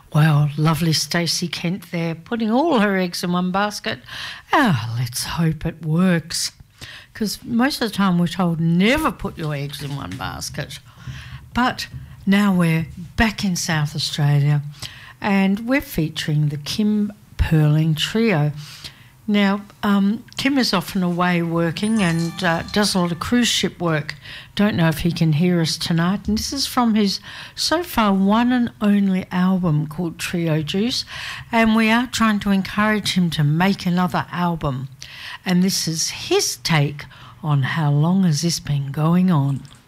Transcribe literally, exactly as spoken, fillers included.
Well, lovely Stacey Kent there, putting all her eggs in one basket. Ah, let's hope it works. Because most of the time we're told never put your eggs in one basket. But now we're back in South Australia and we're featuring the Kim Perling Trio. Now, um, Kim is often away working and uh, does a lot of cruise ship work. Don't know if he can hear us tonight. And this is from his so far one and only album called Trio Juice. And we are trying to encourage him to make another album. And this is his take on How Long Has This Been Going On?